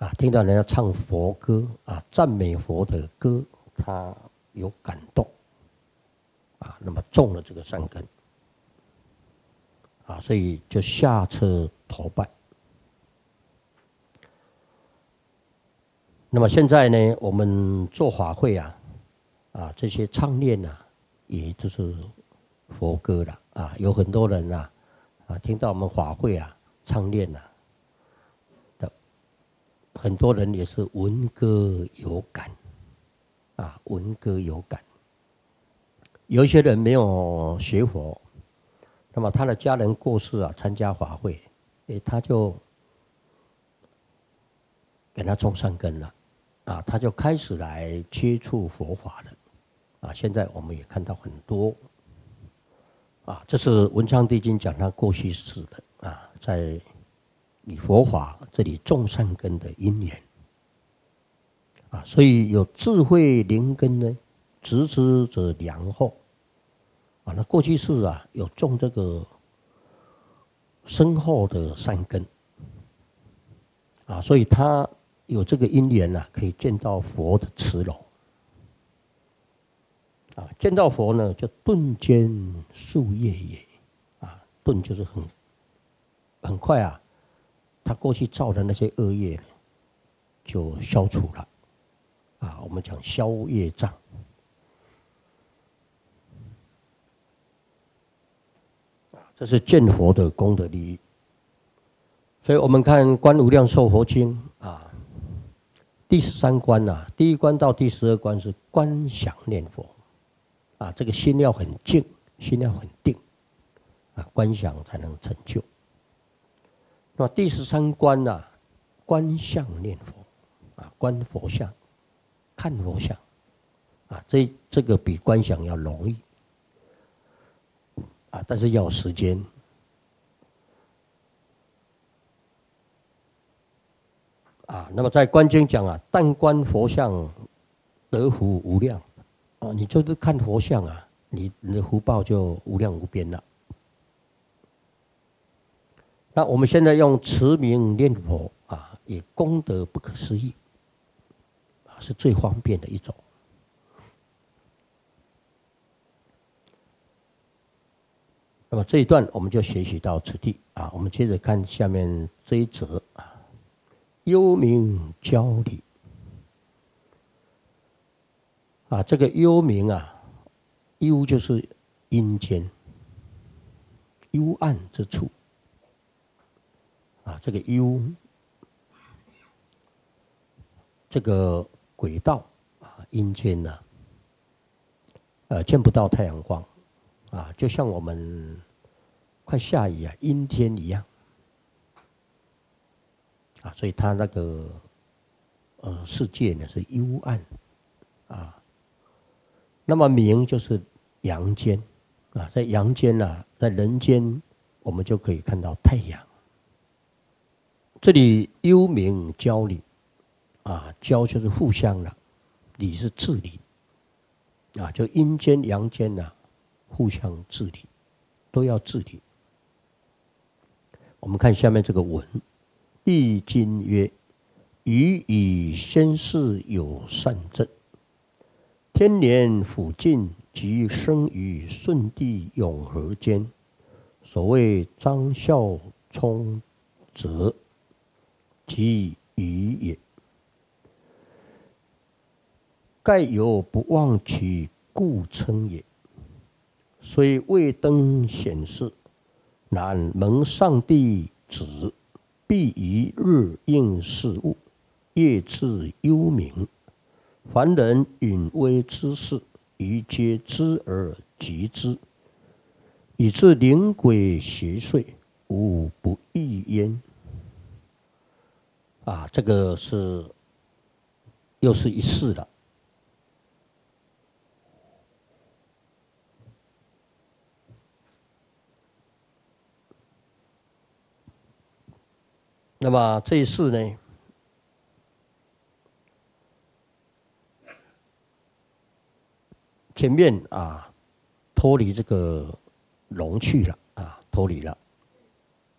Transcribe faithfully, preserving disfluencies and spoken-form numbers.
啊，听到人家唱佛歌啊，赞美佛的歌，他有感动啊，那么中了这个善根啊，所以就下车投拜。那么现在呢，我们做法会啊，啊这些唱念啊，也就是佛歌了啊，有很多人啊，啊听到我们法会啊唱念啊。很多人也是闻歌有感，啊，闻歌有感。有一些人没有学佛，那么他的家人过世啊，参加法会，诶，他就给他种善根了，啊，他就开始来接触佛法了，啊，现在我们也看到很多，啊，这是文昌帝君讲他过去世的啊，在。以佛法这里种善根的因缘啊，所以有智慧灵根呢，直之者良后啊。那过去世啊，有种这个深厚的善根啊，所以他有这个因缘啊，可以见到佛的慈容啊。见到佛呢，就顿间数业也啊，顿就是很很快啊。他过去造的那些恶业就消除了，啊，我们讲消业障，这是见佛的功德利益。所以我们看《观无量寿佛经》啊，第十三关啊，第一关到第十二关是观想念佛，啊，这个心要很静，心要很定，啊，观想才能成就。那么第十三关呢、啊，观相念佛，啊，观佛像，看佛像，啊，这这个比观想要容易，啊，但是要有时间。啊，那么在观经讲啊，但观佛像，得福无量，啊，你就是看佛像啊，你你的福报就无量无边了。那我们现在用持名念佛啊，也功德不可思议，啊，是最方便的一种。那么这一段我们就学习到此地啊，我们接着看下面这一则啊，幽冥交礼啊，这个幽冥啊，幽就是阴间，幽暗之处。啊，这个幽，这个轨道啊，阴间呢、啊，呃，见不到太阳光，啊，就像我们快下雨啊，阴天一样，啊，所以它那个呃世界呢是幽暗，啊，那么明就是阳间，啊，在阳间呢、啊，在人间我们就可以看到太阳。这里幽冥交礼，啊，交就是互相了，礼是治理，啊，就阴间阳间呐、啊，互相治理，都要治理。我们看下面这个文，易经曰：予以先世有善政，天年辅尽，即生于顺地永和间。所谓张孝聪者。其余也，盖有不忘其故称也。虽未登显示，然蒙上帝旨，必一日应事物，夜至幽冥。凡人隐微之事，宜皆知而及之，以致灵鬼邪祟，无不益焉。啊，这个是又是一世了。那么这一世呢，前面啊脱离这个笼去了啊，脱离了。